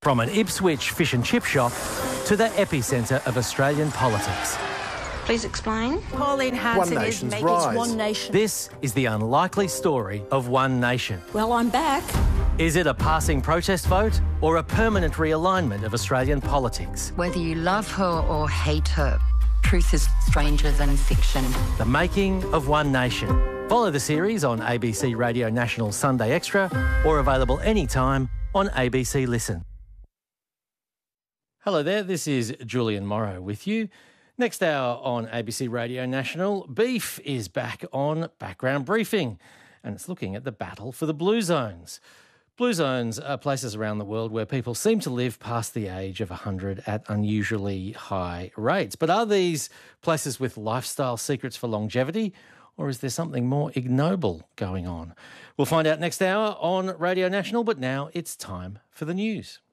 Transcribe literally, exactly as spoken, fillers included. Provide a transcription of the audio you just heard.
From an Ipswich fish and chip shop to the epicentre of Australian politics. Please explain. Pauline Hanson One is Nation's making rise. One Nation. This is the unlikely story of One Nation. Well, I'm back. Is it a passing protest vote or a permanent realignment of Australian politics? Whether you love her or hate her, truth is stranger than fiction. The making of One Nation. Follow the series on A B C Radio National Sunday Extra or available anytime on A B C Listen. Hello there, this is Julian Morrow with you. Next hour on A B C Radio National, Beef is back on Background Briefing, and it's looking at the battle for the Blue Zones. Blue Zones are places around the world where people seem to live past the age of one hundred at unusually high rates. But are these places with lifestyle secrets for longevity, or is there something more ignoble going on? We'll find out next hour on Radio National, but now it's time for the news.